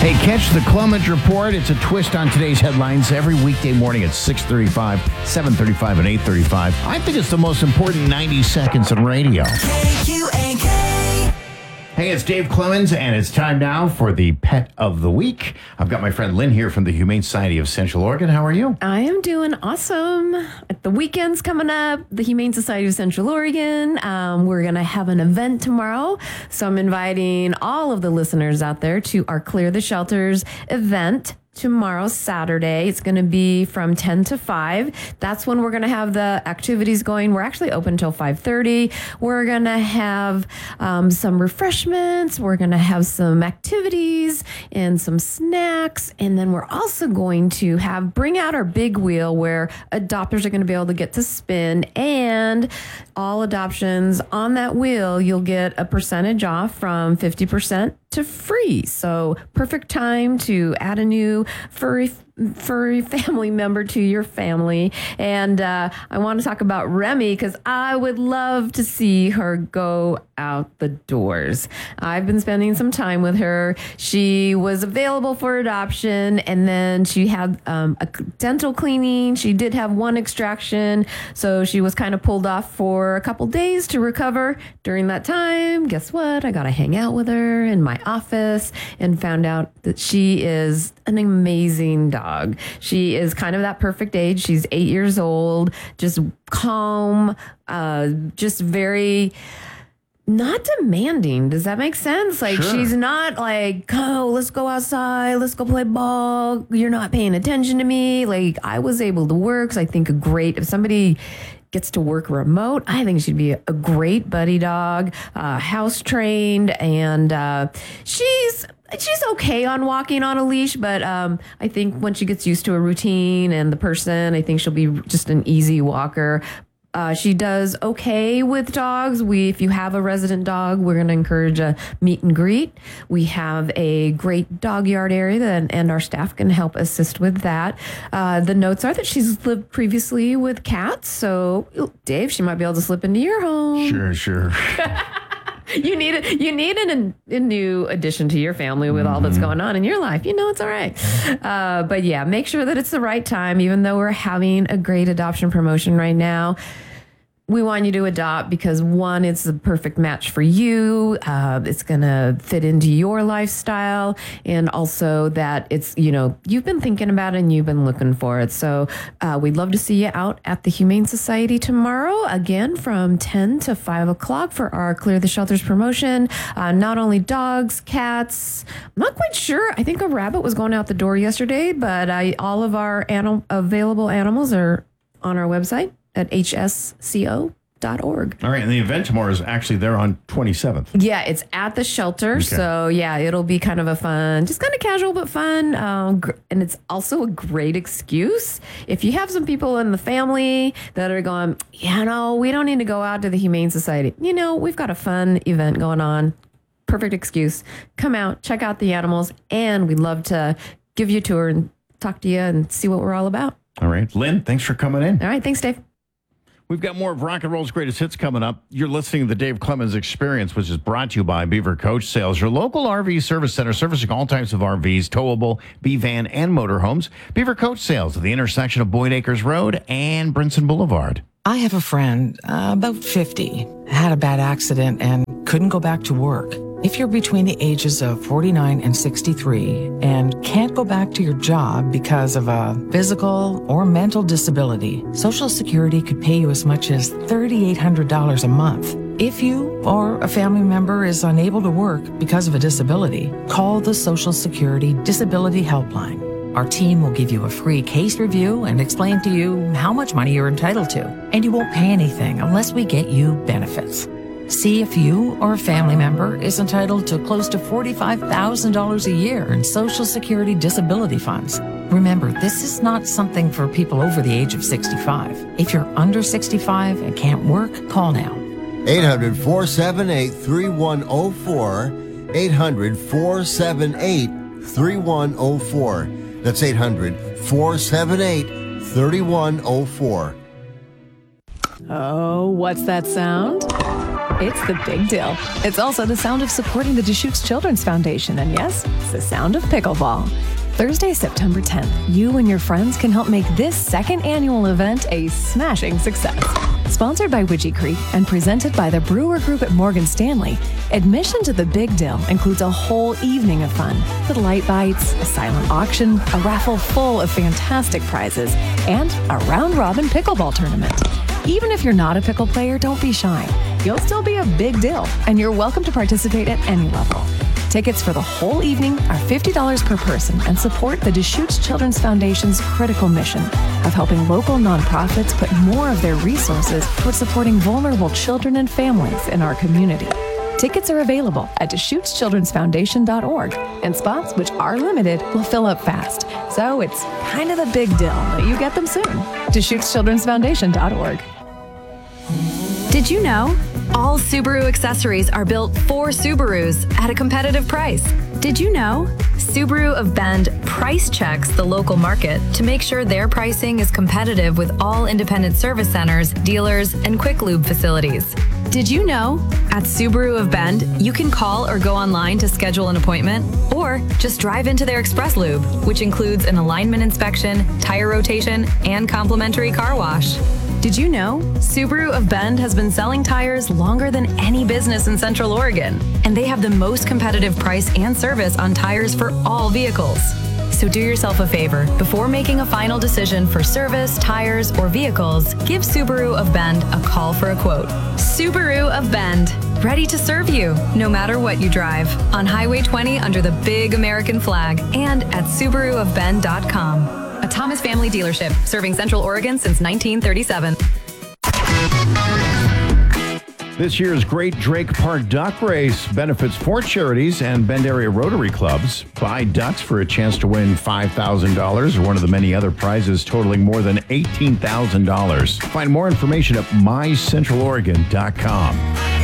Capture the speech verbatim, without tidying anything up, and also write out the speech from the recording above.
Hey, catch the Clemens Report. It's a twist on today's headlines every weekday morning at six thirty-five, seven thirty-five, and eight thirty-five. I think it's the most important ninety seconds in radio. K Q A K. Hey, it's Dave Clemens, and it's time now for the Pet of the Week. I've got my friend Lynn here from the Humane Society of Central Oregon. How are you? I am doing awesome. The weekend's coming up. The Humane Society of Central Oregon. Um, we're going to have an event tomorrow. So I'm inviting all of the listeners out there to our Clear the Shelters event tomorrow, Saturday. It's going to be from ten to five. That's when we're going to have the activities going. We're actually open until five thirty. We're going to have um, some refreshments. We're going to have some activities and some snacks. And then we're also going to have bring out our big wheel where adopters are going to be able to get to spin, and all adoptions on that wheel, you'll get a percentage off from fifty percent to free. So perfect time to add a new furry furry family member to your family. And uh, I want to talk about Remy because I would love to see her go out the doors. I've been spending some time with her. She was available for adoption, and then she had um, a dental cleaning. She did have one extraction, so she was kind of pulled off for a couple days to recover. During that time, guess what? I got to hang out with her in my office and found out that she is an amazing dog. She is kind of that perfect age. She's eight years old, just calm, uh, just very not demanding. Does that make sense? Like, sure. She's not like, oh, let's go outside. Let's go play ball. You're not paying attention to me. Like, I was able to work. So I think a great, if somebody gets to work remote, I think she'd be a great buddy dog, uh, house trained, and uh, she's she's okay on walking on a leash, but um, I think once she gets used to a routine and the person, I think she'll be just an easy walker. Uh, she does okay with dogs. We, if you have a resident dog, we're going to encourage a meet and greet. We have a great dog yard area, that, and our staff can help assist with that. Uh, the notes are that she's lived previously with cats, so Dave, she might be able to slip into your home. Sure, sure. You need a, you need an, a new addition to your family with all that's going on in your life. You know, it's all right. Uh, but yeah, make sure that it's the right time, even though we're having a great adoption promotion right now. We want you to adopt because, one, it's the perfect match for you. Uh, it's going to fit into your lifestyle. And also that it's, you know, you've been thinking about it and you've been looking for it. So uh, we'd love to see you out at the Humane Society tomorrow, again, from ten to five o'clock for our Clear the Shelters promotion. Uh, not only dogs, cats. I'm not quite sure. I think a rabbit was going out the door yesterday, but I, all of our anim- available animals are on our website at h s c o dot org. All right, and the event tomorrow is actually there on twenty-seventh. Yeah, it's at the shelter. Okay. So, yeah, it'll be kind of a fun, just kind of casual but fun. Um, gr- and it's also a great excuse. If you have some people in the family that are going, yeah, no, we don't need to go out to the Humane Society. You know, we've got a fun event going on. Perfect excuse. Come out, check out the animals, and we'd love to give you a tour and talk to you and see what we're all about. All right. Lynn, thanks for coming in. All right. Thanks, Dave. We've got more of Rock and Roll's Greatest Hits coming up. You're listening to the Dave Clemens Experience, which is brought to you by Beaver Coach Sales, your local R V service center servicing all types of R Vs, towable, B-van, and motorhomes. Beaver Coach Sales at the intersection of Boyd Acres Road and Brinson Boulevard. I have a friend, uh, about fifty, had a bad accident and couldn't go back to work. If you're between the ages of forty-nine and sixty-three and can't go back to your job because of a physical or mental disability, Social Security could pay you as much as three thousand eight hundred dollars a month. If you or a family member is unable to work because of a disability, call the Social Security Disability Helpline. Our team will give you a free case review and explain to you how much money you're entitled to. And you won't pay anything unless we get you benefits. See if you or a family member is entitled to close to forty-five thousand dollars a year in Social Security disability funds. Remember, this is not something for people over the age of sixty-five. If you're under sixty-five and can't work, call now. eight hundred, four seven eight, three one zero four. eight hundred, four seven eight, three one zero four. That's eight hundred, four seven eight, three one zero four. Oh, what's that sound? It's the big deal. It's also the sound of supporting the Deschutes Children's Foundation. And yes, it's the sound of pickleball. Thursday, September tenth, you and your friends can help make this second annual event a smashing success. Sponsored by Widgie Creek and presented by the Brewer Group at Morgan Stanley, admission to the Big Deal includes a whole evening of fun with light bites, a silent auction, a raffle full of fantastic prizes, and a round-robin pickleball tournament. Even if you're not a pickle player, don't be shy. You'll still be a big deal, and you're welcome to participate at any level. Tickets for the whole evening are fifty dollars per person and support the Deschutes Children's Foundation's critical mission of helping local nonprofits put more of their resources toward supporting vulnerable children and families in our community. Tickets are available at Deschutes Children's Foundation dot org, and spots, which are limited, will fill up fast. So it's kind of a big deal that you get them soon. Deschutes Children's Foundation dot org. Did you know? All Subaru accessories are built for Subarus at a competitive price. Did you know? Subaru of Bend price checks the local market to make sure their pricing is competitive with all independent service centers, dealers, and quick lube facilities. Did you know? At Subaru of Bend, you can call or go online to schedule an appointment, or just drive into their Express Lube, which includes an alignment inspection, tire rotation, and complimentary car wash. Did you know? Subaru of Bend has been selling tires longer than any business in Central Oregon, and they have the most competitive price and service on tires for all vehicles. So do yourself a favor. Before making a final decision for service, tires, or vehicles, give Subaru of Bend a call for a quote. Subaru of Bend, ready to serve you, no matter what you drive. On Highway twenty under the big American flag, and at Subaru of Bend dot com. A Thomas family dealership serving Central Oregon since nineteen thirty-seven. This year's Great Drake Park Duck Race benefits four charities and Bend Area Rotary Clubs. Buy ducks for a chance to win five thousand dollars or one of the many other prizes totaling more than eighteen thousand dollars. Find more information at my central oregon dot com.